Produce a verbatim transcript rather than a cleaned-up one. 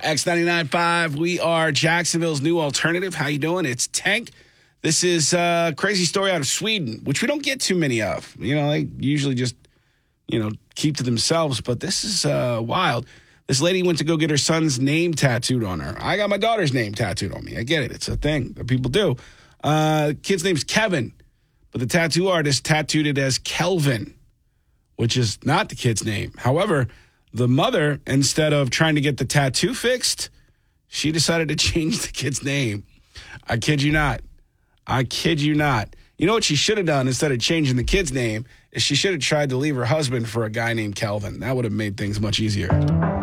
X ninety-nine point five. We are Jacksonville's new alternative. How you doing? It's Tank. This is a crazy story out of Sweden, which we don't get too many of. You know, they usually just, you know, keep to themselves. But this is uh, wild. This lady went to go get her son's name tattooed on her. I got my daughter's name tattooed on me. I get it. It's a thing that people do. Uh, kid's name's Kevin, but the tattoo artist tattooed it as Kelvin, which is not the kid's name. However, the mother, instead of trying to get the tattoo fixed, she decided to change the kid's name. I kid you not. I kid you not. You know what she should have done instead of changing the kid's name is she should have tried to leave her husband for a guy named Kelvin. That would have made things much easier.